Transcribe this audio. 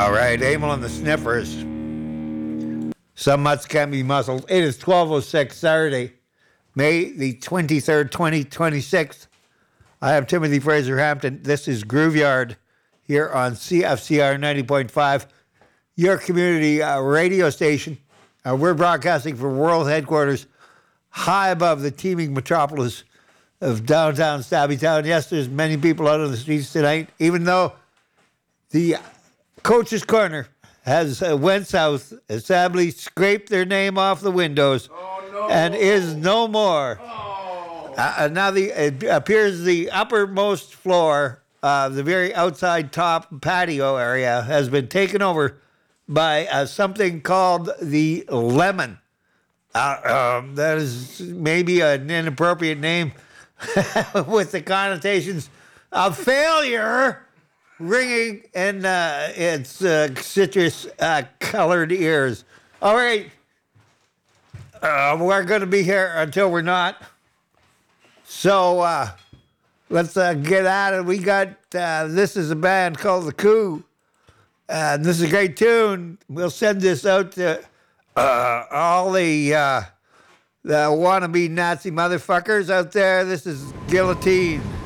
All right, Emil and the Sniffers. Some mutts can be muscled. It is 12:06 Saturday, May the 23rd, 2026. I am Timothy Fraser Hampton. This is Grooveyard here on CFCR 90.5, your community radio station. We're broadcasting from world headquarters high above the teeming metropolis of downtown Stabbytown. Yes, there's many people out on the streets tonight, even though the Coach's Corner has went south, has sadly scraped their name off the windows, and is no more. Now it appears the uppermost floor, the very outside top patio area, has been taken over by something called the Lemon. That is maybe an inappropriate name with the connotations of failure ringing in its citrus-colored ears. All right. We're going to be here until we're not. So let's get at it. We got, this is a band called The Coup. And this is a great tune. We'll send this out to all the wannabe Nazi motherfuckers out there. This is Guillotine.